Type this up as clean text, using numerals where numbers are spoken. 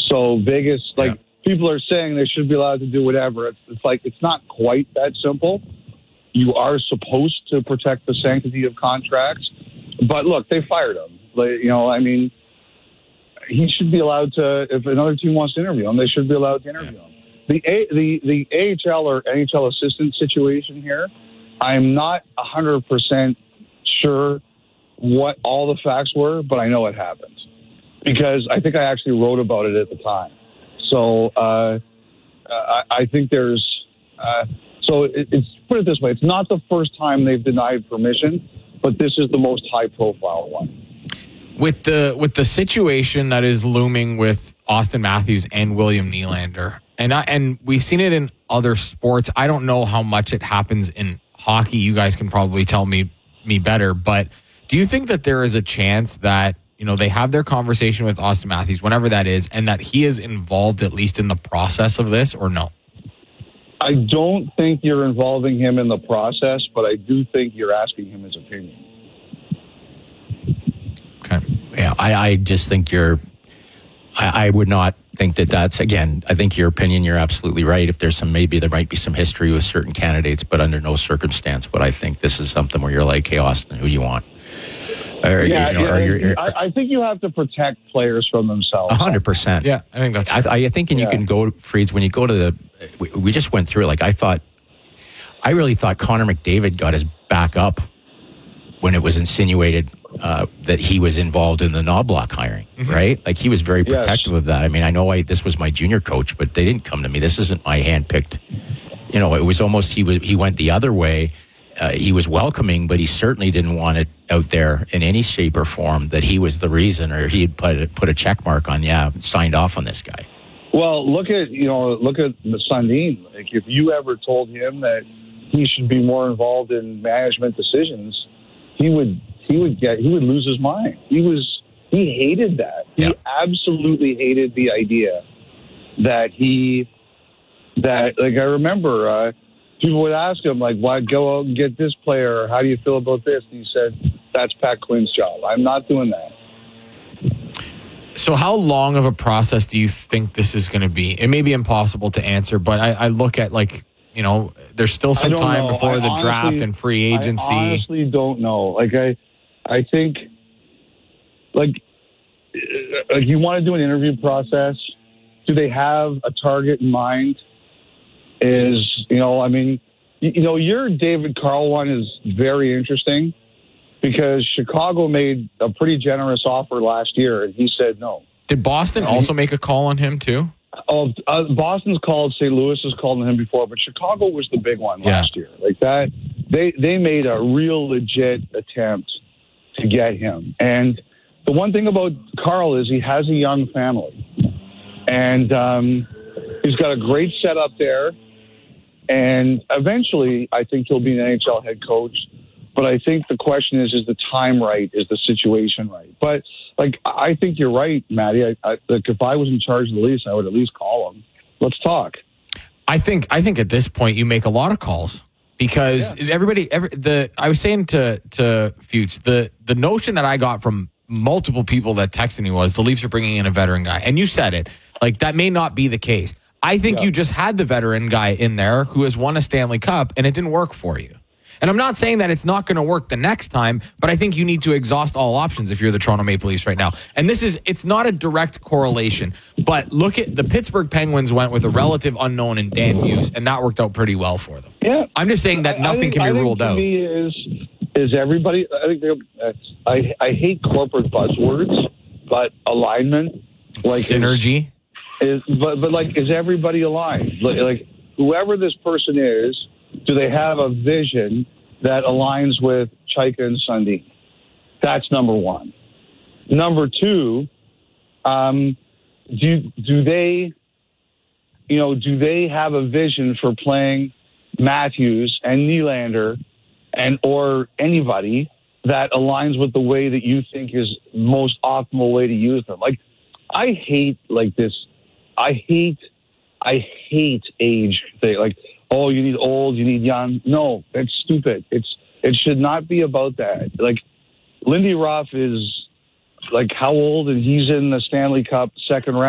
So Vegas, people are saying they should be allowed to do whatever. It's not quite that simple. You are supposed to protect the sanctity of contracts. But look, they fired him. He should be allowed to, if another team wants to interview him, they should be allowed to interview him. The AHL or NHL assistant situation here, I'm not 100% sure what all the facts were, but I know it happened. Because I think I actually wrote about it at the time. So I think there's... it's put it this way, it's not the first time they've denied permission, but this is the most high-profile one. With the situation that is looming with Austin Matthews and William Nylander, and we've seen it in other sports. I don't know how much it happens in hockey. You guys can probably tell me better. But do you think that there is a chance that they have their conversation with Austin Matthews, whenever that is, and that he is involved at least in the process of this, or no? I don't think you're involving him in the process, but I do think you're asking him his opinion. Okay. Yeah, I just think I would not think that's, again, I think your opinion, you're absolutely right. If there's there might be some history with certain candidates, but under no circumstance would I think this is something where you're like, hey, Austin, who do you want? I think you have to protect players from themselves. 100%. Yeah, I think that's I think, and you can go, Freeds, when you go to we just went through it, I really thought Connor McDavid got his back up when it was insinuated that he was involved in the Knobloch hiring, right? Like, he was very protective of that. I mean, I know this was my junior coach, but they didn't come to me. This isn't my handpicked. It was almost he went the other way. He was welcoming, but he certainly didn't want it out there in any shape or form that he was the reason, or he had put a check mark on, signed off on this guy. Well, look at Sundin. Like, if you ever told him that he should be more involved in management decisions, he would lose his mind. He hated that. Yeah. He absolutely hated the idea that I remember people would ask him, like, why go out and get this player? Or how do you feel about this? And he said, that's Pat Quinn's job. I'm not doing that. So how long of a process do you think this is going to be? It may be impossible to answer, but I look at, there's still some time before the draft and free agency. I honestly don't know. I think, you want to do an interview process. Do they have a target in mind? Your David Carl one is very interesting because Chicago made a pretty generous offer last year, and he said no. Did Boston also make a call on him too? Boston's called, St. Louis has called on him before, but Chicago was the big one last year. Like that, they made a real legit attempt to get him. And the one thing about Carl is he has a young family, and he's got a great setup there. And eventually, I think he'll be an NHL head coach. But I think the question is the time right? Is the situation right? But, I think you're right, Matty. If I was in charge of the Leafs, I would at least call him. Let's talk. I think at this point, you make a lot of calls because I was saying to Feuds, the notion that I got from multiple people that texted me was the Leafs are bringing in a veteran guy. And you said it. That may not be the case. I think you just had the veteran guy in there who has won a Stanley Cup, and it didn't work for you. And I'm not saying that it's not going to work the next time, but I think you need to exhaust all options if you're the Toronto Maple Leafs right now. And it's not a direct correlation, but look at the Pittsburgh Penguins went with a relative unknown in Dan Hughes, and that worked out pretty well for them. Yeah. I'm just saying that nothing can be ruled out. Me is everybody, I hate corporate buzzwords, but alignment, synergy. Is everybody aligned? Whoever this person is, do they have a vision that aligns with Chaika and Sundin? That's number one. Number two, do they have a vision for playing Matthews and Nylander or anybody that aligns with the way that you think is most optimal way to use them? I hate this. I hate age thing. You need old, you need young. No, that's stupid. It should not be about that. Lindy Ruff is how old, and he's in the Stanley Cup second round.